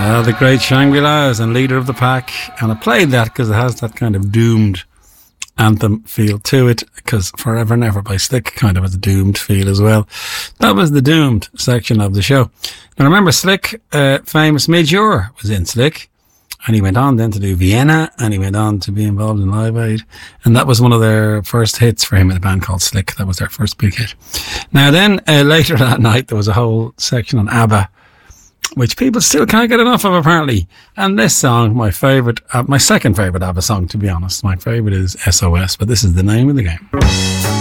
The great Shangri-Las and Leader of the Pack. And I played that because it has that kind of doomed anthem feel to it, because Forever and Ever by Slick kind of has a doomed feel as well. That was the doomed section of the show. And remember, Slick, famous Midge Ure was in Slick. And he went on then to do Vienna, and he went on to be involved in Live Aid. And that was one of their first hits for him in a band called Slick. That was their first big hit. Now then, later that night, there was a whole section on ABBA, which people still can't get enough of, apparently. And this song, my favourite, my second favourite ABBA song, to be honest. My favourite is SOS, but this is the name of the game.